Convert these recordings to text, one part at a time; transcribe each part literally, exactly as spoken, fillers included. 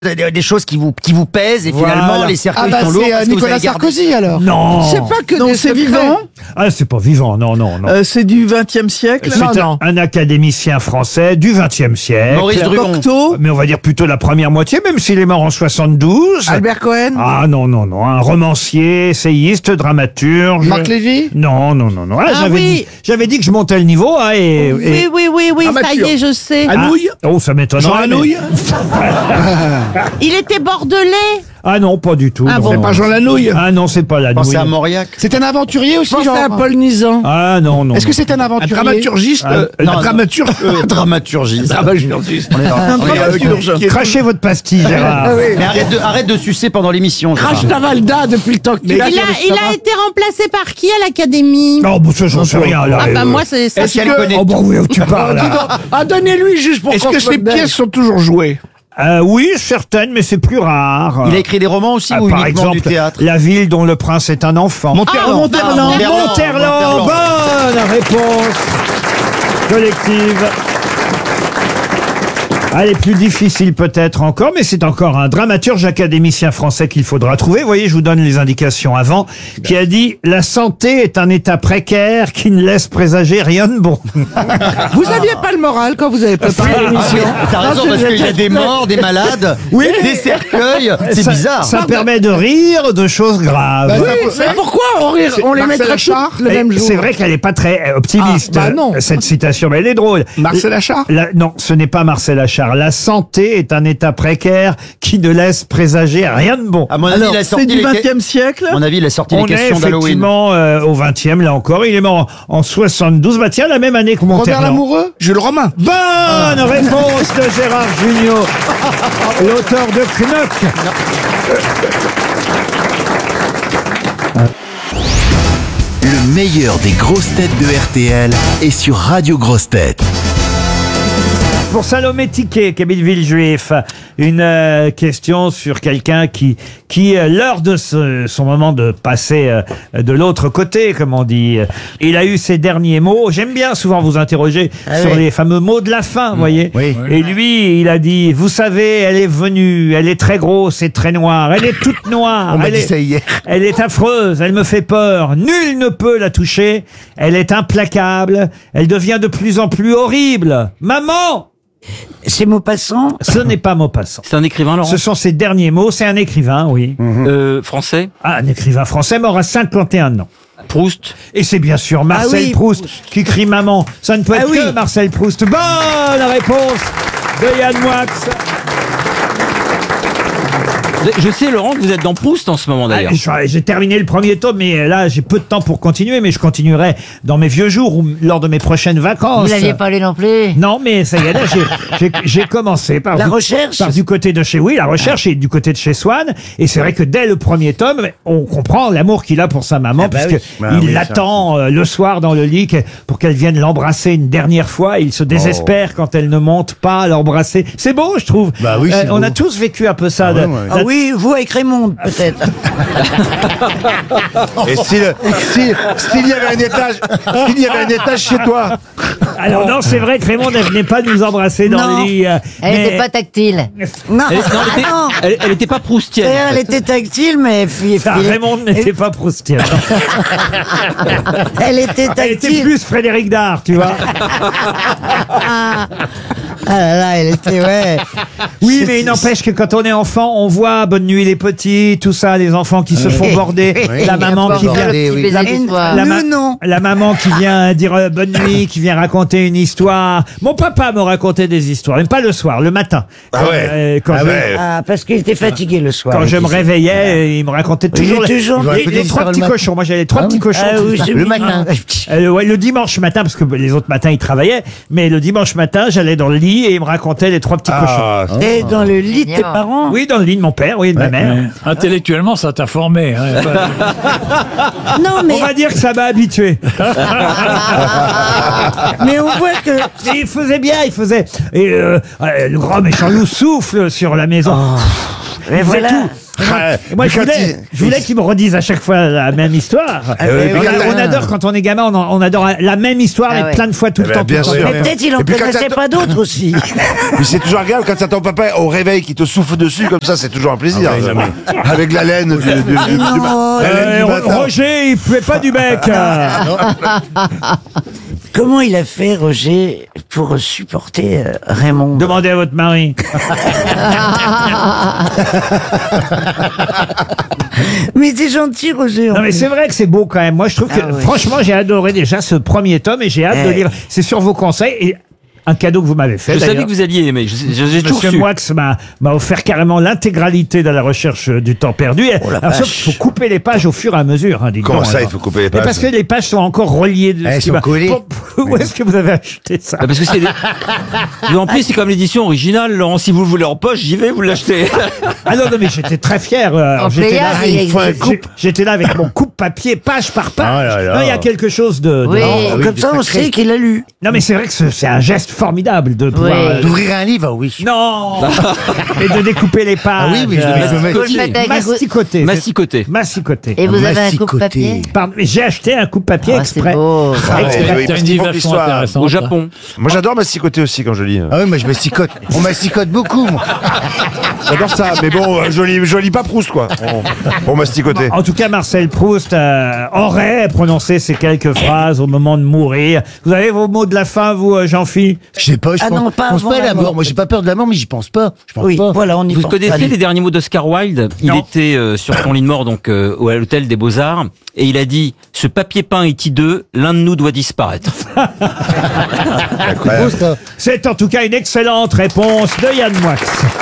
Des, des choses qui vous qui vous pèsent et Voilà. finalement les cercueils Ah bah sont lourds c'est parce euh, que vous Nicolas avez gardé- Sarkozy alors. Non. C'est pas que Non, des c'est secrets. vivant. Ah, c'est pas vivant, non, non, non. Euh, c'est du vingtième siècle. C'est un, un académicien français du vingtième siècle. Maurice Druon. Cocteau. Mais on va dire plutôt la première moitié, même s'il est mort en soixante-douze. Albert Cohen. Ah non, non, non. Un romancier, essayiste, dramaturge. Marc Lévy. Non, non, non, non. Ah, Ah j'avais, oui. dit, j'avais dit que je montais le niveau. Hein, et, Oui, et- oui, oui, oui, ça Amateur. y est, je sais. Ah, Anouilh. oh, ça m'étonnerait. Jean mais- Lanouille. Il était bordelais. Ah non, pas du tout. Ah non. bon. C'est pas Jean Lanouille. Ah non, c'est pas la Pensez nouille. à Mauriac. C'est un aventurier aussi, Pensez genre. à Paul Nizan. Ah non, non. Est-ce que c'est un Un aventurier? dramaturgiste Ah, euh, non, Un non. dramaturge euh, Dramaturgiste. Dramaturgiste. On est dans- Un on est- dramaturge. qui est- Crachez votre pastille, Gérard. Ah oui. Mais arrête de arrête de sucer pendant l'émission. Gérard. Crash Tavalda depuis le temps que tu Il l'as. a, il a été remplacé par qui à l'académie? Non, bon, ça, j'en sais rien, là. Ah bah Euh, moi, c'est ça. Est-ce qu'elle que- connaît Oh, bon, oui, tu parles, Dis là. donc, ah, donnez-lui juste pour Est-ce qu'on que se ces moque d'elle. pièces sont toujours jouées? Euh, oui, certaines, mais c'est plus rare. Il a écrit des romans aussi Ah, ou par uniquement exemple, du théâtre? La ville dont le prince est un enfant. Monterland. Ah, Monterland. Ah, Monterland. Monterland, Monterland. bonne réponse collective. Elle est plus difficile peut-être encore, mais c'est encore un dramaturge académicien français qu'il faudra trouver. Vous voyez, je vous donne les indications avant, qui a dit « La santé est un état précaire qui ne laisse présager rien de bon. Vous aviez pas le moral quand vous avez préparé l'émission. Ah, T'as raison, Non, parce c'est- qu'il y a des morts, des malades, Oui. des cercueils. » C'est Ça- bizarre. Ça permet de rire de choses graves. Bah, Oui, mais pourquoi on, rit- on les Marcel mettrait Achard. toutes le Et même jour? C'est vrai qu'elle n'est pas très euh, optimiste, Ah, bah non. euh, cette citation, mais elle est drôle. Marcel Achard. La- non, ce n'est pas Marcel Achard. La santé est un état précaire qui ne laisse présager rien de bon. À mon avis, Alors, il a sorti c'est du les que- vingtième siècle. À mon avis, il a sorti les On est questions d'Halloween. effectivement euh, au vingtième, là encore. Il est mort en, en soixante-douze. Bah tiens, la même année que Robert Monterland. Lamoureux. Jules Romain. Bonne réponse de Gérard Jugnot, l'auteur de Knock. Le meilleur des grosses têtes de R T L est sur Radio Grosses Têtes. Pour Salomé Tiquet, qui habite Villejuif, une euh, question sur quelqu'un qui, qui euh, lors de ce- son moment de passer euh, de l'autre côté, comme on dit, euh, il a eu ses derniers mots. J'aime bien souvent vous interroger sur les fameux mots de la fin, vous voyez. Oui. Et lui, il a dit, vous savez, elle est venue, elle est très grosse et très noire, elle est toute noire, On m'a elle dit est, ça hier. elle est affreuse, elle me fait peur, nul ne peut la toucher, elle est implacable, elle devient de plus en plus horrible. Maman! C'est Maupassant. Ce n'est pas Maupassant. C'est un écrivain, Laurent Ce sont ses derniers mots. C'est un écrivain, oui. euh, Français. Ah, un écrivain français mort à cinquante et un ans. Proust. Et c'est bien sûr Marcel Ah oui, Proust, qui crie maman. Ça ne peut être Ah oui. que Marcel Proust. Bonne réponse de Yann Moix. Je sais, Laurent, que vous êtes dans Proust en ce moment, d'ailleurs. Ah, J'ai terminé le premier tome, mais là, j'ai peu de temps pour continuer, mais je continuerai dans mes vieux jours ou lors de mes prochaines vacances. Vous l'aviez pas lu non plus. Non, mais ça y est, là, j'ai- j'ai- j'ai commencé par La du, recherche par du côté de chez, oui, la recherche et du côté de chez Swann. Et c'est vrai que dès le premier tome, on comprend l'amour qu'il a pour sa maman, puisque Bah il oui, l'attend euh, le soir dans le lit que- pour qu'elle vienne l'embrasser une dernière fois. Il se désespère quand elle ne monte pas à l'embrasser. C'est beau, je trouve. Bah oui, c'est on beau. a tous vécu un peu ça. de- ouais, ouais. Ah oui, vous avec Raymond, peut-être. Et s'il s'il- s'il y avait un étage, s'il y avait un étage chez toi, Alors non, c'est vrai que Raymond ne venait pas nous embrasser dans Non. le lit. euh, Elle mais- n'était pas tactile. Non, Elle, non, elle était, non. elle- elle était pas proustienne. D'ailleurs, elle était tactile, mais puis, Ah, puis- Raymond n'était pas proustien. elle était Elle était tactile. plus Frédéric Dard, tu vois. Ah là là, elle était, ouais. Oui, mais il n'empêche que quand on est enfant, on voit Bonne nuit les petits, tout ça, les enfants qui se font border, la maman qui vient, oui. la, la ma- Nous, non. la maman qui vient dire euh, bonne nuit, qui vient raconter une histoire. Mon papa me racontait des histoires, mais pas le soir, le matin. Ah ouais. Euh, quand Ah je, ouais. Ah, parce qu'il était fatigué le soir. quand je me Il disait. réveillais, il me racontait toujours, est les, toujours- les- Il va les écouter trois l'histoire le petits matin. cochons. Moi, j'avais les trois petits cochons. Ah oui, c'est Le mignon. matin. Euh, ouais, le dimanche matin, parce que les autres matins, il travaillait, mais le dimanche matin, j'allais dans le lit et il me racontait les trois petits ah, Et dans le lit de tes parents. cochons. Oui, dans le lit de mon père, oui, de ma mère. Intellectuellement, ça t'a formé. hein. Non, mais, On va dire que ça m'a habitué. mais on voit que. Et il faisait bien, il faisait. Et euh, euh, le grand méchant loup souffle sur la maison. Il faisait voilà. tout. Et moi, Ouais. et moi, je Mais quand voulais, il- je voulais qu'ils me redisent à chaque fois la même histoire. oui, on, mais a- quand- on adore quand on est gamin, on, en- on adore la même histoire, Ah mais ouais. plein de fois tout Eh le ben, temps. bien tout le sûr. temps. Mais peut-être il en Et puis quand connaissait t'as- pas d'autres aussi. Mais c'est toujours agréable quand t'attends papa au réveil qui te souffle dessus comme ça, c'est toujours un plaisir. Avec la laine du, du, du, du, non. la laine Euh, du Ro- matin. Roger, il pouvait pas du bec. Comment il a fait, Roger, pour supporter euh, Raymond? Demandez à votre mari. Mais t'es gentil, Roger. en Non mais plus. c'est vrai que c'est beau quand même. Moi je trouve que Ah ouais. franchement j'ai adoré déjà ce premier tome et j'ai hâte de Eh. lire. C'est sur vos conseils et un cadeau que vous m'avez fait. Je savais d'ailleurs. que vous alliez aimer. Je- je- J'ai toujours Monsieur su. Moix m'a m'a offert carrément l'intégralité de la recherche euh, du temps perdu. Et- Oh la Alors sauf vache. qu'il faut couper les pages au fur et à mesure. Hein, dites Comment donc, ça, alors. il faut couper les Mais pages parce que les pages sont encore reliées. De Elles ce qui sont va- collées. Pour- pour- Où est-ce que vous avez acheté ça Bah, parce que c'est des... Mais en plus, c'est comme l'édition originale, Laurent. Si vous le voulez en poche, j'y vais, vous l'achetez. Ah non, non, mais j'étais très fier. euh, alors, En j'étais Pléiade, là, il j'ai- existe. j'ai- J'étais là avec mon coupe-papier, page par page. Ah là là. Non, il y a quelque chose de. de- Oui, Non, comme ça on sait qu'il a lu. non, mais c'est vrai que ce- c'est un geste formidable de pouvoir. Oui. euh, D'ouvrir un livre, oui. Non Et de découper les pages. Ah oui, oui, je euh, le mets- je le mets- Faut le mettre avec un coup- Masticoter. Massicoté. Masticoter. Et vous avez un Masticoté. coupe-papier? Pardon, mais j'ai acheté un coupe-papier Ah, c'est exprès. beau. Ah ouais, Exprès. oui, T'as parce une qu'il vie faut que vachement l'histoire- intéressante. Au Japon. Moi j'adore masticoter aussi quand je lis. Ah oui, moi je masticote. On masticote beaucoup, moi. J'adore ça, mais bon, euh, je lis, je lis pas Proust quoi. On, on masticoter. En tout cas, Marcel Proust euh, aurait prononcé ces quelques phrases au moment de mourir. Vous avez vos mots de la fin, vous, euh, Jean-Phi? Je sais pas, je Ah pense, non, pas pense avant pas à la la mort. mort. Moi j'ai pas peur de la mort, mais j'y pense pas. Je pense Oui, pas. voilà, on y Vous pense. connaissez Allez. les derniers mots d'Oscar Wilde? Il Non. était euh, sur son lit de mort, donc euh, au- à l'hôtel des Beaux-Arts, et il a dit « Ce papier peint est hideux, l'un de nous doit disparaître. C'est beau, ça. C'est en tout cas une excellente réponse de Yann Moix.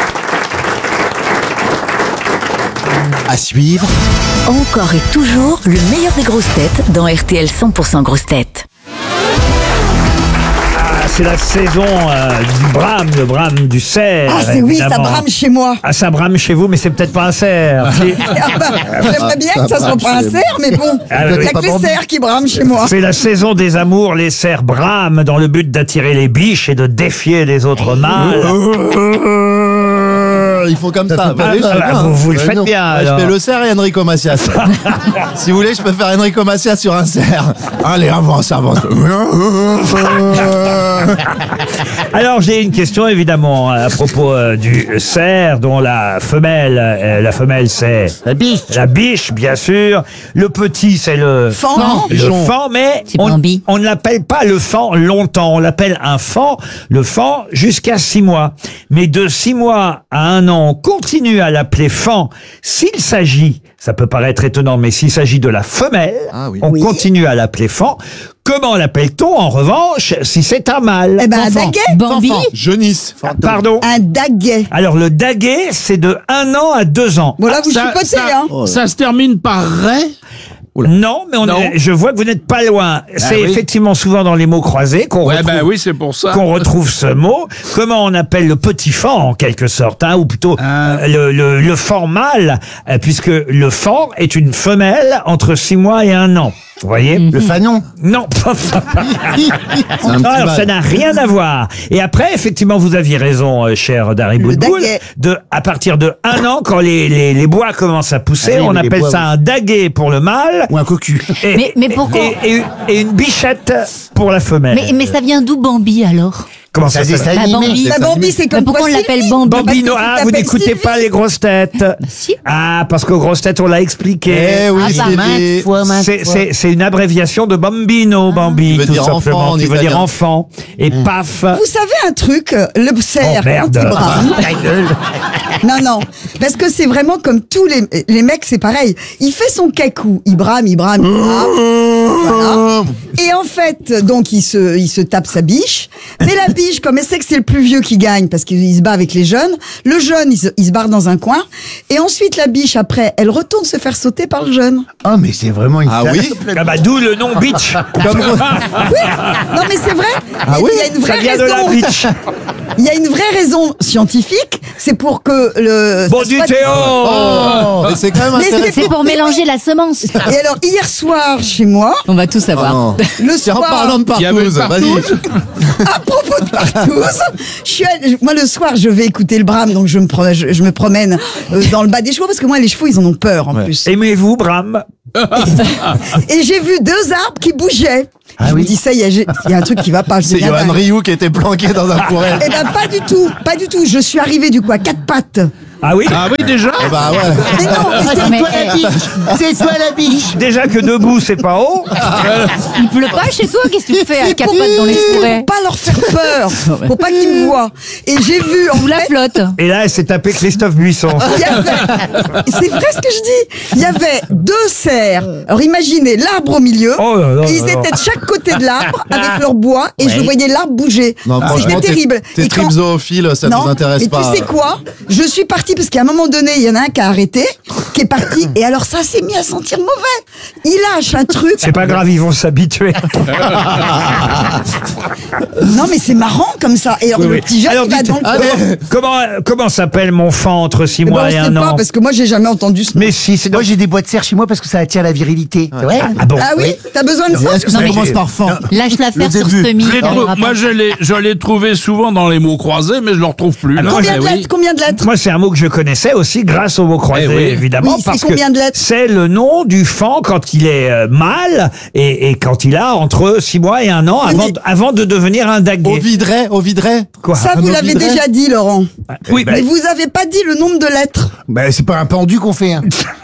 À suivre, Encore et toujours le meilleur des grosses têtes dans R T L cent pour cent grosses têtes. Ah, c'est la saison euh, du brame, le brame du cerf. Ah, c'est oui, ça évidemment. brame chez moi. Ah, ça brame chez vous, mais c'est peut-être pas un cerf. C'est- Ah bah, j'aimerais bien que ça soit pas un cerf, mais bon, Ah il oui. n'y a que les cerfs qui brament chez moi. C'est la saison des amours, les cerfs brament dans le but d'attirer les biches et de défier les autres mâles. Ils font comme ça. Ah, oui, je ah, sais bah, bien. vous- vous le Ouais, faites non. bien, Ouais, je alors. fais le cerf et Enrico Macias. Si vous voulez, je peux faire Enrico Macias sur un cerf. Allez, avance, avance. Alors j'ai une question évidemment à propos euh, du cerf dont la femelle, euh, la femelle c'est La biche. la biche bien sûr, le petit c'est le Fan. le fan, mais C'est on, Bambi. on ne l'appelle pas le fan longtemps, on l'appelle un fan, le fan jusqu'à six mois. Mais de six mois à un an, on continue à l'appeler fan s'il s'agit, ça peut paraître étonnant, mais s'il s'agit de la femelle, Ah oui. on Oui. continue à l'appeler fan. Comment l'appelle-t-on en revanche si c'est un mâle? Eh ben, un Enfant. daguet. Bambi. Jeunisse. Pardon. Un daguet. Alors le daguet, c'est de un an à deux ans. Bon, là, vous Ça- chipotez, ça- hein. Ça se termine par Ray. Non, mais on Non. est- je vois que vous n'êtes pas loin. C'est oui. effectivement souvent dans les mots croisés qu'on Ouais, retrouve, ben oui, c'est pour ça. qu'on retrouve ce mot. Comment on appelle le petit fan en quelque sorte, hein, ou plutôt Ah. euh, le, le, le fan mâle, euh, puisque le fan est une femelle entre six mois et un an. Vous voyez? Le fanon. Non, un Non, petit alors mâle. ça n'a rien à voir. Et après, effectivement, vous aviez raison, euh, cher Dari Le Boudboul, daguet. de à partir de un an, quand les, les, les bois commencent à pousser, Ah oui, on mais les appelle bois, ça un daguet pour le mâle. Ou un cocu. Et, Mais- mais pourquoi et, et- et une bichette pour la femelle. Mais, mais ça vient d'où Bambi alors? Comment Ça ça des s'appelle? Bah, animés. Bambi. La Bambi, c'est comme Mais pourquoi quoi, on l'appelle Sylvie. Bambi? Bambino, Parce que tu ah, vous t'appelles n'écoutez Sylvie. pas les grosses têtes. si. Ah, parce qu'aux grosses têtes, on l'a expliqué. Eh oui, Ah, bah, c'est maintes des- fois, maintes C'est, fois. c'est, c'est une abréviation de bambino, Bambi, Qui veut tout dire enfant simplement, en qui veut dire italien. enfant. Et paf. Vous savez un truc, le cerf, Oh, merde. quand il brame. Ta gueule. Non, non. Parce que c'est vraiment comme tous les, les mecs, c'est pareil. Il fait son cacou. Il brame, il brame, il brame. Voilà. Et en fait, donc, il se, il se tape sa biche. Mais la biche, comme elle sait que c'est le plus vieux qui gagne, parce qu'il se bat avec les jeunes, le jeune, il se, il se barre dans un coin. Et ensuite, la biche, après, elle retourne se faire sauter par le jeune. Ah, mais c'est vraiment une Ah salope. oui Ah bah, d'où le nom bitch. Comme- Non, mais c'est vrai. Ah il oui, y a une Ça vraie vient de la raison. bitch. Il y a une vraie raison scientifique. C'est pour que le. Bon, ça du soit- Théo. Oh, mais c'est quand même Mais c'est intéressant. C'est pour mélanger la semence. Et alors, hier soir, chez moi, On va tout Oh savoir. non. le Tiens, en soir, parlant de Il y avait partouze, une vas-y. à propos de partouze. Je suis allée- moi, le soir, je vais écouter le Brahms, donc je me, pro- je, je me promène euh, dans le bas des chevaux, parce que moi, les chevaux, ils en ont peur, en plus. Aimez-vous Bram? Et j'ai vu deux arbres qui bougeaient. je me dis, ça y est, j'ai- il y a un truc qui va pas. je C'est deviens Johan dingue. Rioux qui était planqué dans un fourré. Eh ben, pas du tout, pas du tout. Je suis arrivée, du coup, à quatre pattes. Ah oui? Ah oui, déjà? Eh bah ouais. Mais non, mais c'est- Mais- Toi la biche. C'est toi la biche. Déjà que debout, c'est pas haut. Il pleut pas chez toi? Qu'est-ce que tu fais à c'est quatre pour, pattes dans les c'est forêts? pour pas leur faire peur, pour pas qu'ils me voient. Et j'ai vu, en Ou la fait, flotte. Et là, elle s'est tapé Christophe Buisson. il y avait- c'est vrai ce que je dis. Il y avait deux cerfs. Alors imaginez l'arbre au milieu. Oh là là et ils là là. étaient de chaque côté de l'arbre avec leur bois et je voyais l'arbre bouger. Non, franchement, C'était t'es- terrible. T'es Et quand- trip zoophile, ça non, nous intéresse et pas. tu sais quoi? Je suis partie parce qu'à un moment donné, il y en a un qui a arrêté, qui est parti, et alors ça s'est mis à sentir mauvais. Il lâche un truc. C'est pas grave, ils vont s'habituer. Non, mais c'est marrant comme ça. Et alors, Oui, le oui. petit jeune, Alors, il va dites- dans le comment, coin. comment, comment s'appelle mon fan entre six Eh ben, mois on et sait un pas, an? parce que moi, j'ai jamais entendu ce Mais si, c'est dans... Moi j'ai des boîtes de serre chez moi parce que ça attire la virilité. C'est vrai? Ah bon? Ah oui, t'as besoin de ça? Est-ce que ça Non, mais- commence par fan? Lâche l'affaire sur début. Semi. Je l'ai trou- Moi, je l'ai, je l'ai trouvé souvent dans les mots croisés, mais je le retrouve plus. Ah, là. Combien Eh de oui. lettres? Combien de lettres? Moi, c'est un mot que je connaissais aussi grâce au mot croisé, Eh oui. évidemment, Oui, c'est parce combien que de lettres? c'est le nom du fan quand il est euh, mâle et, et quand il a entre six mois et un an avant, mais- de- avant de devenir un Au daguet. vidret, au vidret. Quoi? Ça, Un vous mot l'avez vidret? déjà dit, Laurent. Oui, Mais vous avez pas dit le nombre de lettres. Bah c'est pas un pendu qu'on fait. Hein.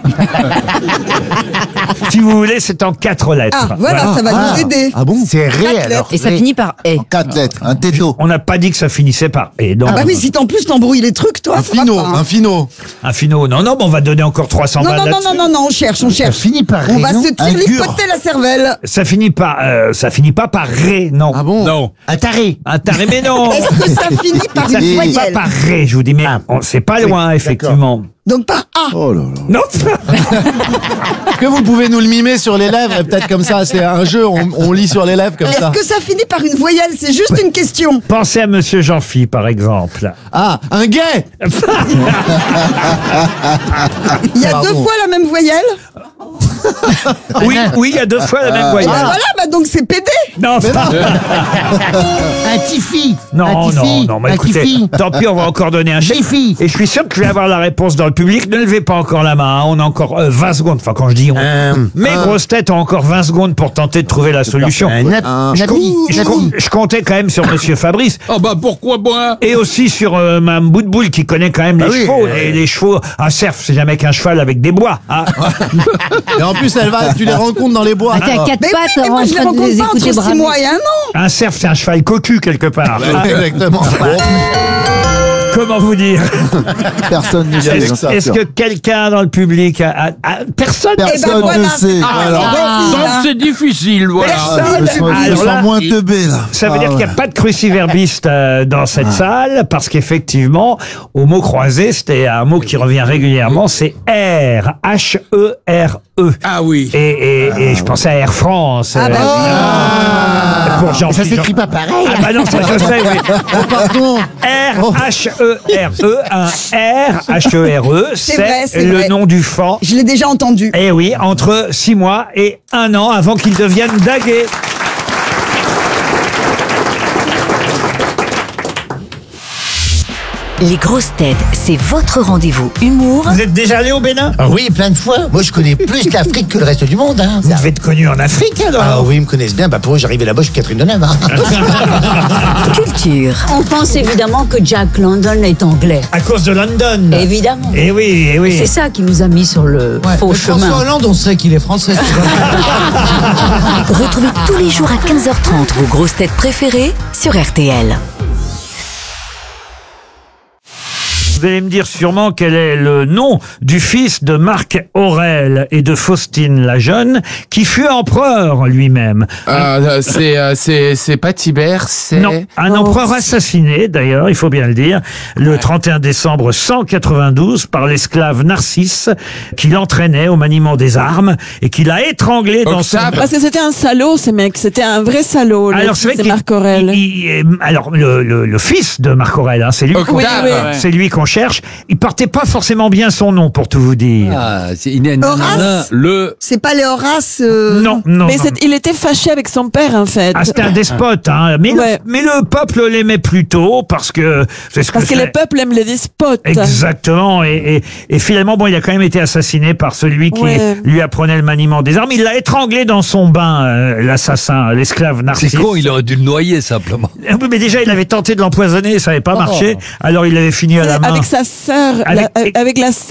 si vous voulez, c'est en quatre lettres. Ah, voilà, ça va nous aider. Ah bon? C'est ré Quatre alors. lettres. Et ça Ré. finit par « et Quatre lettres, un této. On n'a pas dit que ça finissait par et donc Ah bah oui, si en plus t'embrouilles les trucs, toi, Un ça va finot, pas, hein. un finot. un finot. Non, non, mais on va donner encore trois cents Non, balles non, non, là-dessus. non, non, non, on cherche, on Ça cherche. finit par On ré. va non se Un gur. tripoter la cervelle. Ça finit pas, euh, ça finit pas par ré, non. Ah bon? Non. Un taré. Un taré, mais non. Est-ce que ça finit par Ça une finit pas voyelle? par ré, je vous dis, mais on- c'est pas loin, effectivement. Donc par A. Oh là là. Non. Est-ce que vous pouvez nous le mimer sur les lèvres? Peut-être comme ça, c'est un jeu, on, on lit sur les lèvres comme Est-ce ça. que ça finit par une voyelle? C'est juste une question. Pensez à Monsieur Jean-Phi, par exemple. Ah, un gay. Il y a Pardon. deux fois la même voyelle? Oui, oui, il y a deux fois la même Ah voyelle. voilà, bah donc c'est P D. Non, Un tifi. non, un non, tifi. non, mais un écoutez, tifi. tant pis, on va encore donner un chiffre. Tifi. Et je suis sûr que je vais avoir la réponse dans le public. Ne levez pas encore la main, hein. On a encore euh, vingt secondes. Enfin, quand je dis on, mes grosses têtes ont encore vingt secondes pour tenter de trouver la solution. Un nap- Un un Com- habit. je, Un com- habit. je comptais quand même sur Monsieur Fabrice. Oh bah pourquoi moi? Et aussi sur euh, Mme Boutboul qui connaît quand même les Ah oui, chevaux. euh, Et les chevaux, un cerf, c'est jamais qu'un cheval avec des bois. hein. Et en plus, elle va, tu les rencontres dans les bois. Bah, t'es à quatre Mais oui, pattes mais moi en je les train de rencontre les pas écouter entre six bramer. mois et un an. Un cerf, c'est un cheval cocu quelque part. Ah, Exactement. comment vous dire? Personne ne sait. Est-ce est-ce que quelqu'un dans le public a, a- a- personne? Eh ben Personne voilà. ne sait. Ah, Alors, donc- Ah. donc c'est difficile, voilà. Personne. je me Alors sens là, moins teubé, là. Ça veut Ah dire qu'il n'y a ouais. pas de cruciverbiste euh, dans cette salle, parce qu'effectivement, au mot croisé, c'était un mot qui revient régulièrement, c'est R, H E R E. Ah oui. Et, et, et je pensais à Air France. Ah bah euh, oui. pour Jean Ça s'écrit pas pareil. Ah bah non, ça je sais, oui. Oh, pardon. R, H E R E, un R, H E R E, C'est vrai, c'est c'est le vrai. nom du fan. Je l'ai déjà entendu. Eh oui, entre six mois et un an avant qu'il devienne daguet. Les grosses têtes, c'est votre rendez-vous humour Vous êtes déjà allé au Bénin? Ah oui, plein de fois. Moi, je connais plus l'Afrique que le reste du monde. Hein. Vous devez être connu en Afrique alors. Ah oui, ils me connaissent bien. Bah, pour eux, j'arrivais là-bas, je suis Catherine Deneuve. Hein. culture. On pense évidemment que Jack London est anglais. À cause de London. Évidemment. Eh oui, eh oui. C'est ça qui nous a mis sur le faux chemin. Hollande, on sait qu'il est français. Retrouvez tous les jours à quinze heures trente vos grosses têtes préférées sur R T L. Vous allez me dire sûrement quel est le nom du fils de Marc Aurèle et de Faustine la Jeune, qui fut empereur lui-même. Euh, c'est euh, c'est c'est pas Tibère, c'est Non, un empereur assassiné, d'ailleurs, il faut bien le dire, le trente et un décembre cent quatre-vingt-douze par l'esclave Narcisse, qui l'entraînait au maniement des armes et qui l'a étranglé dans son... Octave. Parce que c'était un salaud, ce mec. C'était un vrai salaud. le Alors, c'est fils vrai de qu'il- Marc Aurèle. il- il- alors, le, le, le fils de Marc Aurèle, hein, c'est lui, qu'on- Oui, oui. c'est lui qu'on qu'on cherche. Il portait pas forcément bien son nom, pour tout vous dire. Ah, c'est il y a une Horace nana, le C'est pas les Horaces euh, Non, non, Mais non. c'est- il était fâché avec son père, en fait. Ah, c'était un despote, hein. Mais, Ouais. le, mais le peuple l'aimait plutôt parce que c'est ce que Parce que c'est. le peuple aime les despotes. Exactement, et, et, et finalement, bon, il a quand même été assassiné par celui qui Ouais. lui apprenait le maniement des armes. Il l'a étranglé dans son bain, euh, l'assassin, l'esclave c'est Narcisse. con, il aurait dû le noyer simplement. Ah oui, mais déjà, il avait tenté de l'empoisonner, ça n'avait pas Oh. marché. Alors, il avait fini à la main. Avec sa sœur, Avec- la- avec la